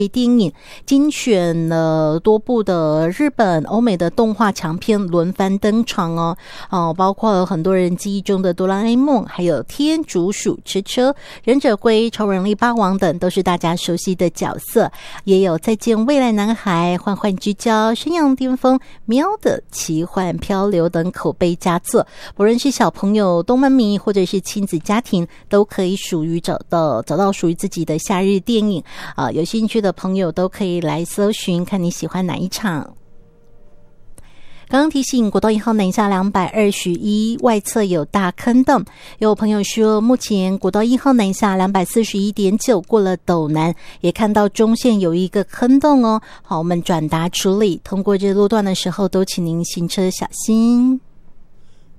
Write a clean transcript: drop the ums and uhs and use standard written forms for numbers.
电影精选了多部的日本、欧美的动画强片轮番登场包括了很多人记忆中的哆啦 A 梦，还有天竺鼠车车、忍者龟、超人力霸王等都是大家熟悉的角色，也有再见未来男孩、幻幻之交、生养巅峰、喵的奇幻漂流等口碑佳作，不论是小朋友、动漫迷或者是亲子家庭，都可以找到属于自己的夏日电影有兴趣的朋友都可以来搜寻，看你喜欢哪一场。刚刚提醒，国道1号南下221外侧有大坑洞，有朋友说目前国道1号南下241.9过了斗南，也看到中线有一个坑洞好，我们转达处理，通过这路段的时候都请您行车小心。